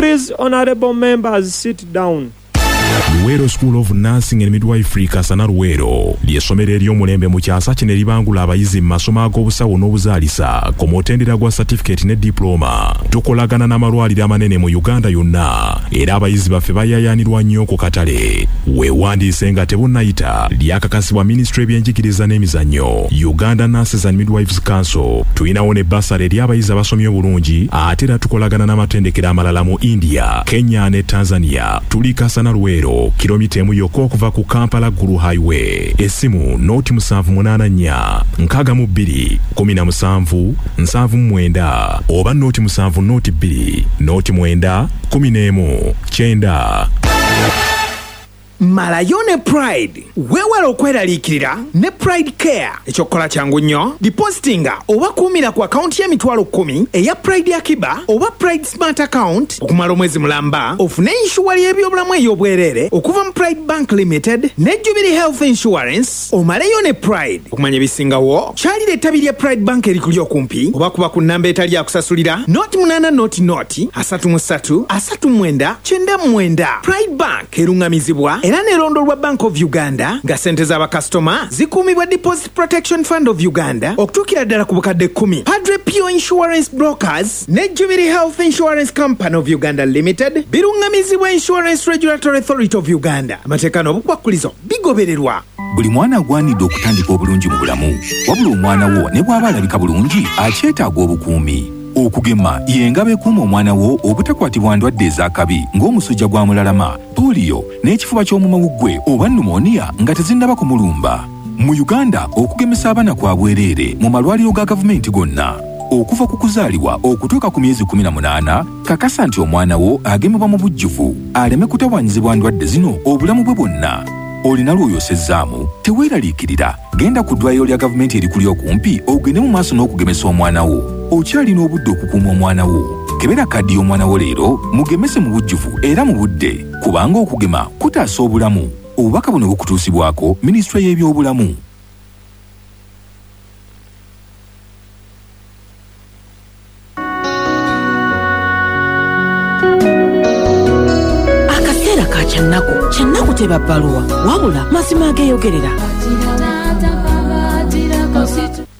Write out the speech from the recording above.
Please, honorable members, sit down. Luwero School of Nursing and Midwifery Kasana Luwero ly'essomero ery'omulembe mu kyasa kino eribangula abayizi mu masomo ag'obusawo n'obuzaalisa ku mutendera gwa certificate ne diploma. Tukolagana n'amalwaliro amanene mu Uganda yonna era abayizi baffe bayayaanirwa nnyo ku katale. Weewandiise nga tebunnayita lyakakasibwa Ministry y'ebyenjigiriza n'emizannyo, Uganda Nurses and Midwives Council. Tulinawo ne basale eri abayizi abasomye obulungi ate era tukolagana n'amatendekero amalala mu India, Kenya ne Tanzania. Tuli Kasana Luwero kilomita emu yokka okuva ku Kampala Gulu Highway. Essimu noti 784 62 17 79 oba noti 7 noti 2 noti 9 11 9. Malayone Pride weewala okweraliikirira ne Pride Care. Ekyokukola kyangu nnyo, depositinga oba kuumira ku akaunti y'emitwalo 10 eya Pride Akiba oba Pride Smart Account okumala omwezi mulamba, ofune inshuwa y'ebyobulamu ey'obwereere okuva mu Pride Bank Limited ne Jubilee Health Insurance. Omaleyo ne Pride. Okumanya ebisingawo, kyalira ettabi lya Pride Bank erikuli okumpi oba kuba ku nnamba etali yakusasulira noti 8 noti 33 39 99. Pride Bank erungamizibwa era nerondolwa Bank of Uganda nga sente z'abakasitoma zikuumibwa Deposit Protection Fund of Uganda okutuukira ddala ku bukadde 10. Padre Pio Insurance Brokers ne Jubilee Health Insurance Company of Uganda Limited birungamizibwa Insurance Regulatory Authority of Uganda. Amateeka n'obukwakkulizo bigobererwa. Buli mwana agwanidde okutandika obulungi mu bulamu, wabula omwana wo ne bw'aba alabika bulungi akyetaaga obukuumi. Okugema y'engabo ekuuma omwana wo obutakwatibwa ndwadde ez'akabi ng'omusujja gwa mulalama, polio n'ekifuba ky'omumawuggwe oba pneumonia nga tezinnaba kumulumba. Mu Uganda okugemesa abaana kwa bwereere mu malwaliro ga gavumenti gonna. Okuva ku kuzaalibwa okutuuka ku myezi 18, kakasa nti omwana wo agemebwa mu bujjuvu aleme kutawaanyizibwa ndwadde zino obulamu bwe bwonna. Olina lw'oyosezzaamu, teweeraliikirira, genda ku ddwaliro lya gavumenti erikuli okumpi ogende mu maaso n'okugemesa omwana wo. Okyalina obudde okukuuma omwana wo. Kebera kaddi y'omwana wo leero, mugemese mu bujjuvu era mu budde, kubanga okugema kutaasa obulamu. Obubaka buno bukutuusibwako Minisitule y'ebyobulamu. Akaseera ka kyannaku teba bbaluwa wabula mazima ageeyogerera.